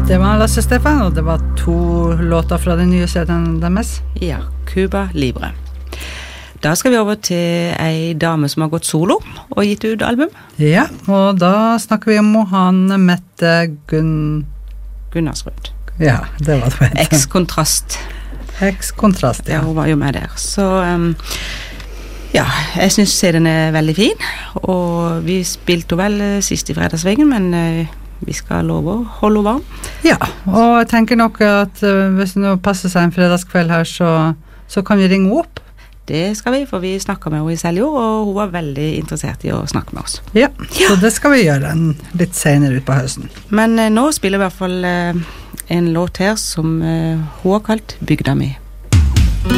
Det var Lasse Stefan, og det var 2 låter fra den nye serien deres. Ja, Cuba Libre. Da skal vi over til en dame som har gått solo og gitt ut album. Ja, og da snakker vi om han Mette Gunnarsrud. Ja, det var det. X-Kontrast. X-Kontrast, ja. Ja, hun var jo med der. Så ja, jeg synes den er veldig fin. Og vi spilte vel sist i fredagsvingen, men vi skal love å holde varm. Ja, og jeg tenker nok at hvis det nå passer seg en fredagskveld her, så kan vi ringe opp. Det skal vi, for vi snakket med henne i Seljord, og hun var veldig interessert i å snakke med oss. Ja, så det skal vi gjøre litt senere ut på høsten. Men nå spiller vi i hvert fall en låt her som hun har kalt Bygda mi.